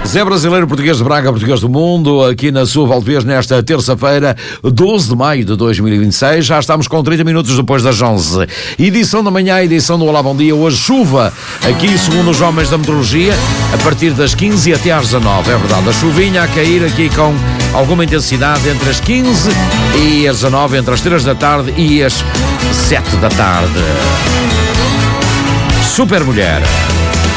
Zé Brasileiro, português de Braga, português do mundo, aqui na sua Valdevez nesta terça-feira, 12 de maio de 2026. Já estamos com 30 minutos depois das 11. Edição da manhã, edição do Olá Bom Dia. Hoje chuva, aqui segundo os homens da meteorologia, a partir das 15 até às 19. É verdade, a chuvinha a cair aqui com alguma intensidade entre as 15 e as 19, entre as 3 da tarde e as 7 da tarde. Super mulher.